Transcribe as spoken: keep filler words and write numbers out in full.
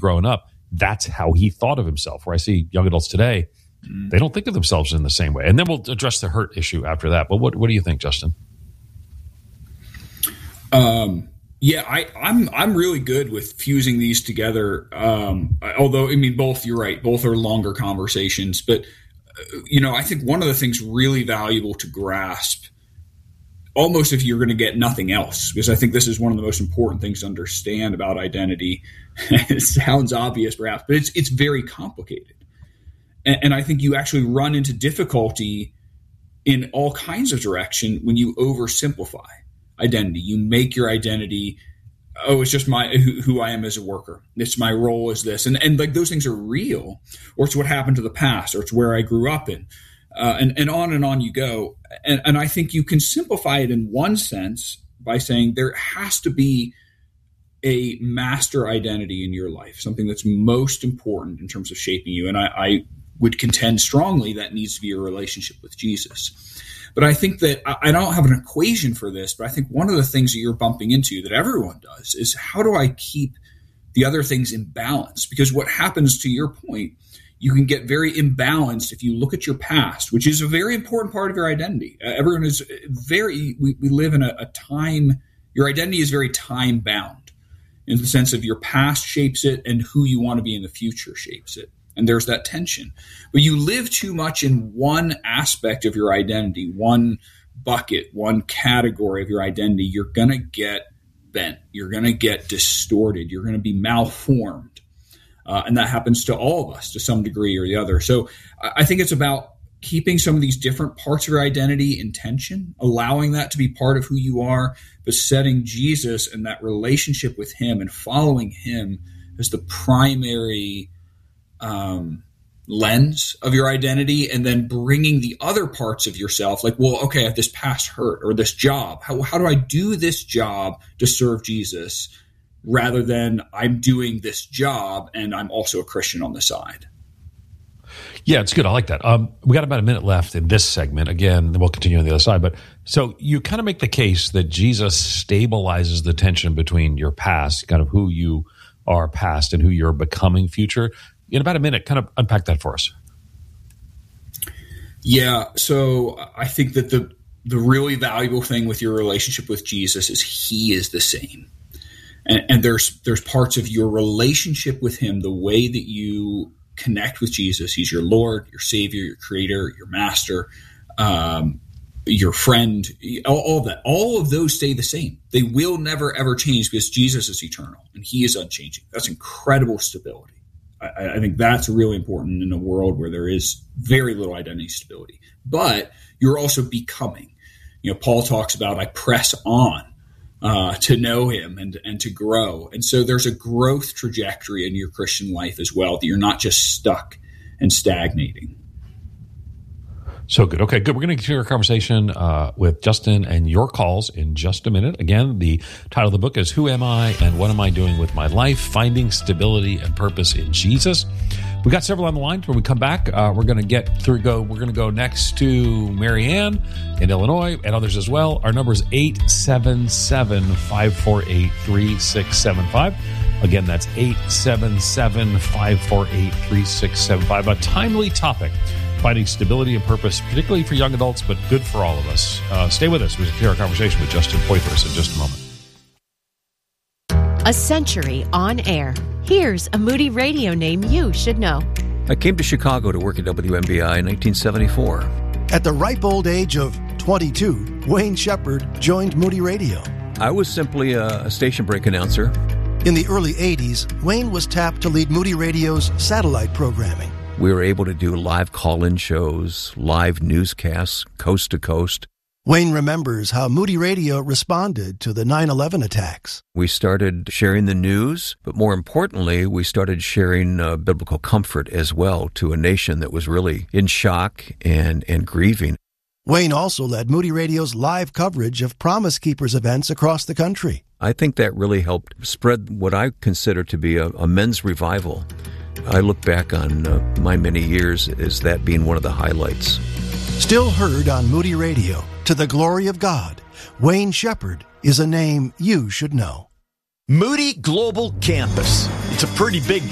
growing up, that's how he thought of himself. Where I see young adults today, mm. they don't think of themselves in the same way. And then we'll address the hurt issue after that. But what, what do you think, Justin? Um, yeah, I, I'm I'm really good with fusing these together. Um, although, I mean, both, you're right, both are longer conversations. But, uh, you know, I think one of the things really valuable to grasp, almost if you're going to get nothing else, because I think this is one of the most important things to understand about identity. It sounds obvious, perhaps, but it's it's very complicated. And, and I think you actually run into difficulty in all kinds of direction when you oversimplify identity. You make your identity, oh, it's just my who, who I am as a worker. It's my role as this. And, and like those things are real, or it's what happened to the past, or it's where I grew up in. Uh, and, and on and on you go. And, and I think you can simplify it in one sense by saying there has to be a master identity in your life, something that's most important in terms of shaping you. And I, I would contend strongly that needs to be your relationship with Jesus. But I think that I, I don't have an equation for this, but I think one of the things that you're bumping into that everyone does is how do I keep the other things in balance? Because what happens, to your point, you can get very imbalanced if you look at your past, which is a very important part of your identity. Uh, everyone is very, we, we live in a, a time, your identity is very time bound in the sense of your past shapes it and who you want to be in the future shapes it. And there's that tension. But you live too much in one aspect of your identity, one bucket, one category of your identity, you're going to get bent. You're going to get distorted. You're going to be malformed. Uh, and that happens to all of us to some degree or the other. So I think it's about keeping some of these different parts of your identity in tension, allowing that to be part of who you are, but setting Jesus and that relationship with him and following him as the primary um, lens of your identity, and then bringing the other parts of yourself, like, well, okay, I have this past hurt or this job. How, how do I do this job to serve Jesus, rather than I'm doing this job and I'm also a Christian on the side? Yeah, it's good. I like that. Um, we got about a minute left in this segment. Again, we'll continue on the other side. But so you kind of make the case that Jesus stabilizes the tension between your past, kind of who you are past, and who you're becoming future. In about a minute, kind of unpack that for us. Yeah, so I think that the the really valuable thing with your relationship with Jesus is he is the same. And, and there's there's parts of your relationship with him, the way that you connect with Jesus. He's your Lord, your Savior, your Creator, your Master, um, your friend, all, all of that. All of those stay the same. They will never, ever change because Jesus is eternal and he is unchanging. That's incredible stability. I, I think that's really important in a world where there is very little identity stability. But you're also becoming. You know, Paul talks about, I press on Uh, to know him and and to grow. And so there's a growth trajectory in your Christian life as well, that you're not just stuck and stagnating. So good. Okay, good. We're going to continue our conversation uh, with Justin and your calls in just a minute. Again, the title of the book is Who Am I and What Am I Doing with My Life? Finding Stability and Purpose in Jesus. We got several on the line. When we come back, uh, we're going to get through. Go. We're going to go next to Mary Ann in Illinois and others as well. Our number is eight seven seven, five four eight, three six seven five. Again, that's eight seven seven, five four eight, three six seven five. A timely topic, finding stability and purpose, particularly for young adults, but good for all of us. Uh, stay with us. We'll continue our conversation with Justin Poythress in just a moment. A century on air. Here's a Moody Radio name you should know. I came to Chicago to work at W M B I in nineteen seventy-four. At the ripe old age of twenty-two, Wayne Shepherd joined Moody Radio. I was simply a, a station break announcer. In the early eighties, Wayne was tapped to lead Moody Radio's satellite programming. We were able to do live call-in shows, live newscasts, coast to coast. Wayne remembers how Moody Radio responded to the nine eleven attacks. We started sharing the news, but more importantly, we started sharing uh, biblical comfort as well to a nation that was really in shock and, and grieving. Wayne also led Moody Radio's live coverage of Promise Keepers events across the country. I think that really helped spread what I consider to be a, a men's revival. I look back on uh, my many years as that being one of the highlights. Still heard on Moody Radio, to the glory of God, Wayne Shepherd is a name you should know. Moody Global Campus. It's a pretty big